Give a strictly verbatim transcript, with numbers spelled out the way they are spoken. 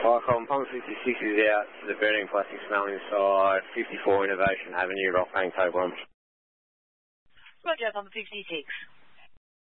Icon, Pong sixty-six is out to the burning plastic smell inside fifty-four Innovation Avenue, Rockbank, Toblerone. Roger, Pong sixty-six.